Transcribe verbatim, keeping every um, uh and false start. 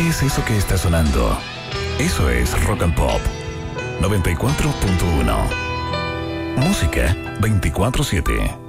¿Qué es eso que está sonando? Eso es Rock and Pop noventa y cuatro punto uno. Música veinticuatro siete.